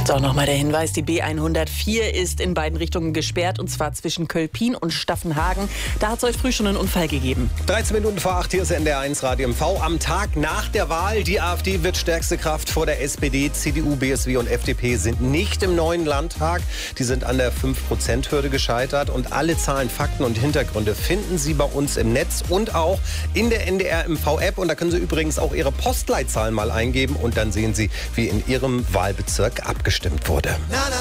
So, nochmal der Hinweis, die B104 ist in beiden Richtungen gesperrt, und zwar zwischen Kölpin und Staffenhagen. Da hat es heute früh schon einen Unfall gegeben. 13 Minuten vor 8, hier ist NDR1 Radio MV. Am Tag nach der Wahl, die AfD wird stärkste Kraft vor der SPD. CDU, BSW und FDP sind nicht im neuen Landtag. Die sind an der 5%-Hürde gescheitert. Und alle Zahlen, Fakten und Hintergründe finden Sie bei uns im Netz und auch in der NDR MV-App. Und da können Sie übrigens auch Ihre Postleitzahlen mal eingeben. Und dann sehen Sie, wie in Ihrem Wahlbezirk abgestimmt wurde.